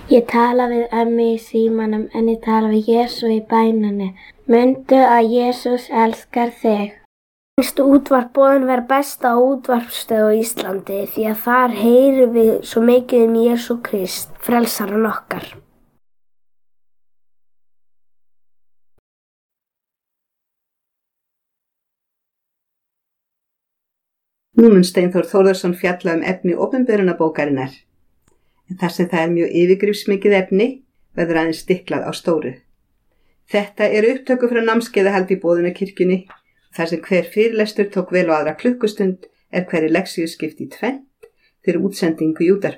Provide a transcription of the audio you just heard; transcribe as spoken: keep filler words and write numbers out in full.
Ég tala við ömmu í símanum en ég tala við Jesú í bænunni. Mundu að Jesús elskar þig. Finnst útvarp boðin vera besta útvarpsstöð á Íslandi því að þar heyrum við svo mikið um Jesú Krist, frelsarann okkar. Nú mun Steinþór Þórðarson fjalla um efni opinberunarbókarinnar, en þar sem það er mjög yfirgripsmikið efni verður aðeins stiklað á stóru. Þetta eru upptöku frá námskeiðahaldi í Boðunarkirkjunni, þar sem hver fyrirlestur tók vel á aðra klukkustund er hverri lexíu skipt í tvennt fyrir útsendingu í útvarpi.